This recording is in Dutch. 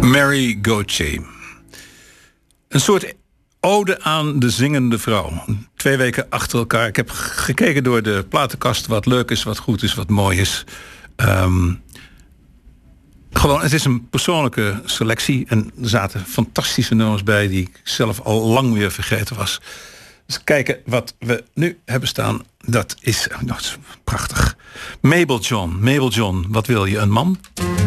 Mary Gauthier. Een soort ode aan de zingende vrouw. 2 weken achter elkaar. Ik heb gekeken door de platenkast wat leuk is, wat goed is, wat mooi is. Gewoon, het is een persoonlijke selectie. En er zaten fantastische nummers bij die ik zelf al lang weer vergeten was. Dus kijken wat we nu hebben staan. Dat is prachtig. Mabel John, wat wil je, een man?